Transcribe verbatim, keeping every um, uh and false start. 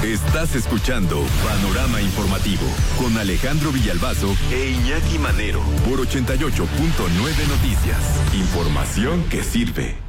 Estás escuchando Panorama Informativo con Alejandro Villalbazo e Iñaki Manero por ochenta y ocho punto nueve Noticias. Información que sirve.